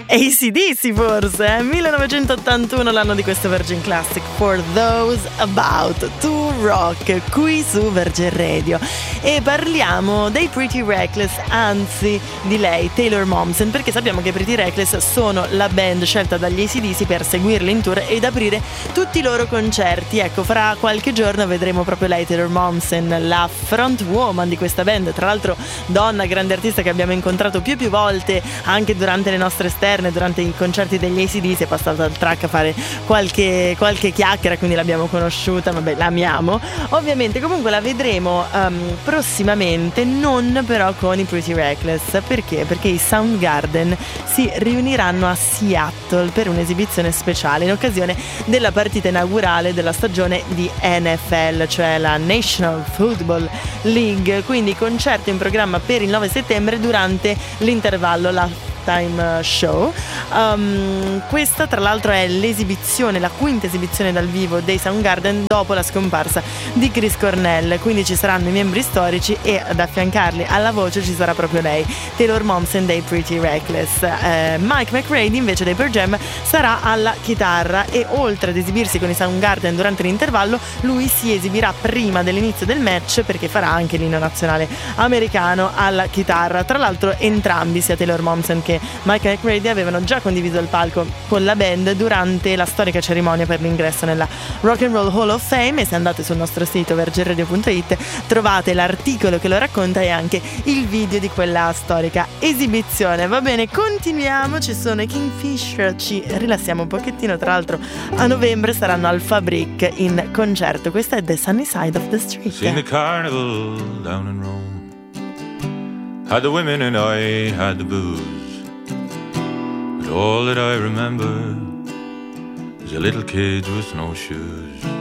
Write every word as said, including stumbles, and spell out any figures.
A C D C forse, millenovecentottantuno, l'anno di questo Virgin Classic, For Those About to Rock, qui su Virgin Radio. E parliamo dei Pretty Reckless, anzi di lei, Taylor Momsen, perché sappiamo che i Pretty Reckless sono la band scelta dagli A C D C per seguirli in tour ed aprire tutti i loro concerti. Ecco, fra qualche giorno vedremo proprio lei, Taylor Momsen, la front woman di questa band, tra l'altro donna, grande artista che abbiamo incontrato più e più volte anche durante le nostre esterne, durante i concerti degli A C D C. È passata al track a fare qualche, qualche chiacchiera, quindi l'abbiamo conosciuta, vabbè, l'amiamo ovviamente. Comunque la vedremo um, prossimamente, non però con i Pretty Reckless. Perché? Perché i Soundgarden si riuniranno a Seattle per un'esibizione speciale in occasione della partita inaugurale della stagione di N F L, cioè la National Football League. Quindi concerto in programma per il nove settembre durante l'intervallo, la time show. Um, questa tra l'altro è l'esibizione, la quinta esibizione dal vivo dei Soundgarden dopo la scomparsa di Chris Cornell, quindi ci saranno i membri storici e ad affiancarli alla voce ci sarà proprio lei, Taylor Momsen dei Pretty Reckless. eh, Mike McReady invece dei Pearl Jam sarà alla chitarra e oltre ad esibirsi con i Soundgarden durante l'intervallo, lui si esibirà prima dell'inizio del match perché farà anche l'inno nazionale americano alla chitarra. Tra l'altro entrambi, sia Taylor Momsen che Mike McReady, avevano già condiviso il palco con la band durante la storica cerimonia per l'ingresso nella Rock and Roll Hall of Fame. E se andate sul nostro sito virgin radio punto it trovate l'articolo che lo racconta e anche il video di quella storica esibizione. Va bene, continuiamo, ci sono i Kingfisher, ci rilassiamo un pochettino. Tra l'altro a novembre saranno al Fabric in concerto. Questa è The Sunny Side of the Street. Seen the carnival down in Rome, had the women and I had the booze. All that I remember is a little kid with no shoes.